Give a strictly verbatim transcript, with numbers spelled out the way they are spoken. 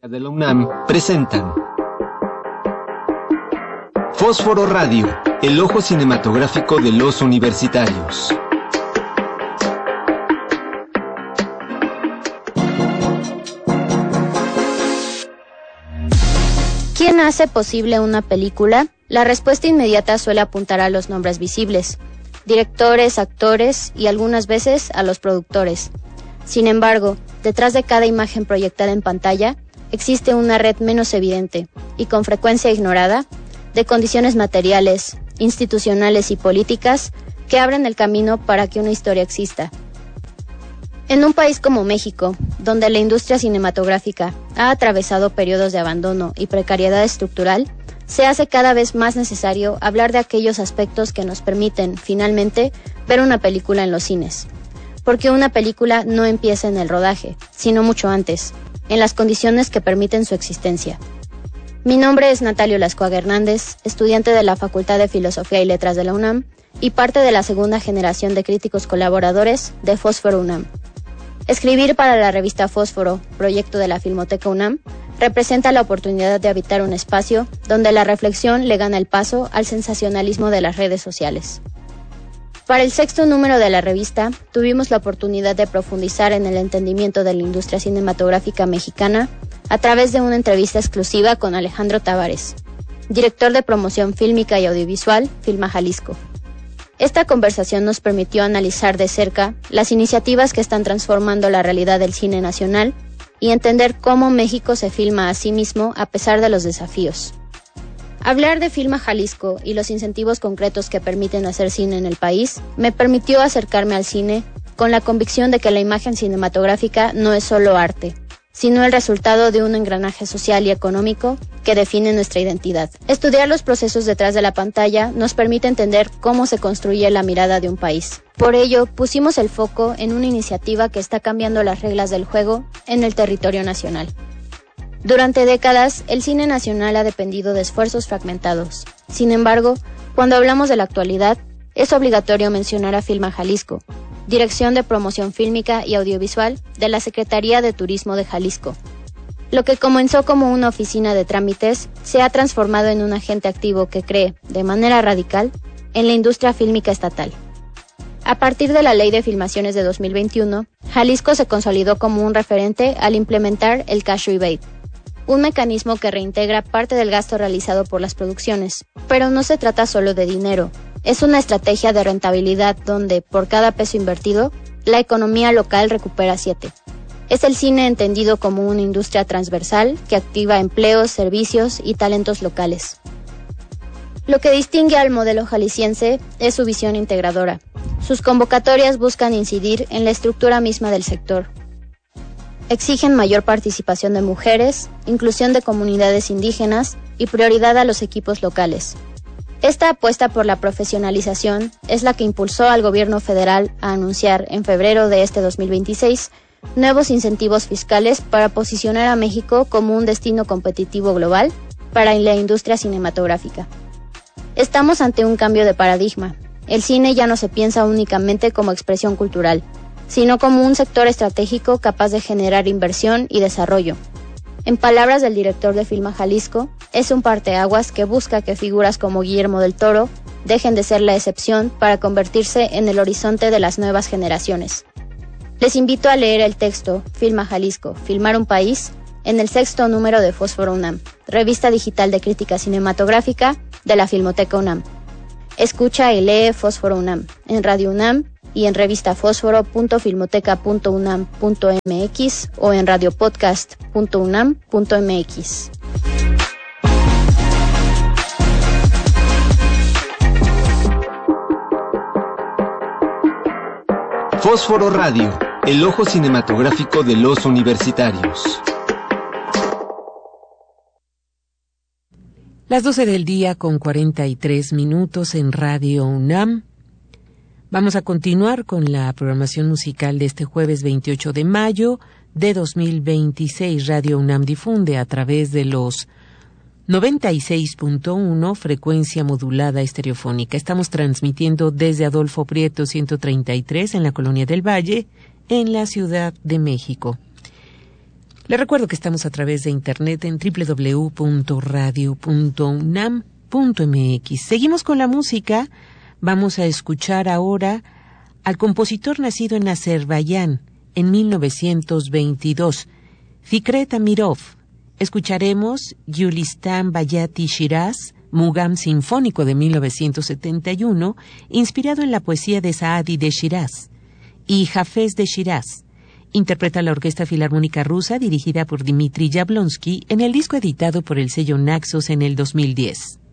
de la UNAM presentan Fósforo Radio, el ojo cinematográfico de los universitarios. ¿Quién hace posible una película? La respuesta inmediata suele apuntar a los nombres visibles, directores, actores y algunas veces a los productores. Sin embargo, detrás de cada imagen proyectada en pantalla, existe una red menos evidente, y con frecuencia ignorada, de condiciones materiales, institucionales y políticas que abren el camino para que una historia exista. En un país como México, donde la industria cinematográfica ha atravesado periodos de abandono y precariedad estructural, se hace cada vez más necesario hablar de aquellos aspectos que nos permiten, finalmente, ver una película en los cines. Porque una película no empieza en el rodaje, sino mucho antes, en las condiciones que permiten su existencia. Mi nombre es Natalio Lascuaga Hernández, estudiante de la Facultad de Filosofía y Letras de la UNAM y parte de la segunda generación de críticos colaboradores de Fósforo UNAM. Escribir para la revista Fósforo, proyecto de la Filmoteca UNAM, representa la oportunidad de habitar un espacio donde la reflexión le gana el paso al sensacionalismo de las redes sociales. Para el sexto número de la revista, tuvimos la oportunidad de profundizar en el entendimiento de la industria cinematográfica mexicana a través de una entrevista exclusiva con Alejandro Tavares, director de promoción fílmica y audiovisual, Filma Jalisco. Esta conversación nos permitió analizar de cerca las iniciativas que están transformando la realidad del cine nacional y entender cómo México se filma a sí mismo a pesar de los desafíos. Hablar de Filma Jalisco y los incentivos concretos que permiten hacer cine en el país me permitió acercarme al cine con la convicción de que la imagen cinematográfica no es solo arte, sino el resultado de un engranaje social y económico que define nuestra identidad. Estudiar los procesos detrás de la pantalla nos permite entender cómo se construye la mirada de un país. Por ello, pusimos el foco en una iniciativa que está cambiando las reglas del juego en el territorio nacional. Durante décadas, el cine nacional ha dependido de esfuerzos fragmentados. Sin embargo, cuando hablamos de la actualidad, es obligatorio mencionar a Filma Jalisco, Dirección de Promoción Fílmica y Audiovisual de la Secretaría de Turismo de Jalisco. Lo que comenzó como una oficina de trámites se ha transformado en un agente activo que cree, de manera radical, en la industria fílmica estatal. A partir de la Ley de Filmaciones de dos mil veintiuno, Jalisco se consolidó como un referente al implementar el cash rebate, un mecanismo que reintegra parte del gasto realizado por las producciones. Pero no se trata solo de dinero, es una estrategia de rentabilidad donde, por cada peso invertido, la economía local recupera siete. Es el cine entendido como una industria transversal que activa empleos, servicios y talentos locales. Lo que distingue al modelo jalisciense es su visión integradora. Sus convocatorias buscan incidir en la estructura misma del sector. Exigen mayor participación de mujeres, inclusión de comunidades indígenas y prioridad a los equipos locales. Esta apuesta por la profesionalización es la que impulsó al gobierno federal a anunciar en febrero de este dos mil veintiséis nuevos incentivos fiscales para posicionar a México como un destino competitivo global para la industria cinematográfica. Estamos ante un cambio de paradigma. El cine ya no se piensa únicamente como expresión cultural, sino como un sector estratégico capaz de generar inversión y desarrollo. En palabras del director de Filma Jalisco, es un parteaguas que busca que figuras como Guillermo del Toro dejen de ser la excepción para convertirse en el horizonte de las nuevas generaciones. Les invito a leer el texto Filma Jalisco, Filmar un País, en el sexto número de Fósforo UNAM, revista digital de crítica cinematográfica de la Filmoteca UNAM. Escucha y lee Fósforo UNAM en Radio UNAM y en revista fósforo punto filmoteca punto unam punto m x o en radiopodcast punto unam punto m x. Fósforo Radio, el ojo cinematográfico de los universitarios. Las doce del día con cuarenta y tres minutos en Radio UNAM. Vamos a continuar con la programación musical de este jueves veintiocho de mayo de dos mil veintiséis. Radio UNAM difunde a través de los noventa y seis punto uno, frecuencia modulada estereofónica. Estamos transmitiendo desde Adolfo Prieto ciento treinta y tres en la Colonia del Valle, en la Ciudad de México. Les recuerdo que estamos a través de internet en doble u doble u doble u punto radio punto unam punto m x. Seguimos con la música. Vamos a escuchar ahora al compositor nacido en Azerbaiyán en mil novecientos veintidós, Fikret Amirov. Escucharemos Gülistan Bayati Shiraz, Mugam Sinfónico de mil novecientos setenta y uno, inspirado en la poesía de Saadi de Shiraz, y Hafez de Shiraz. Interpreta la Orquesta Filarmónica Rusa dirigida por Dmitri Yablonsky en el disco editado por el sello Naxos en el dos mil diez.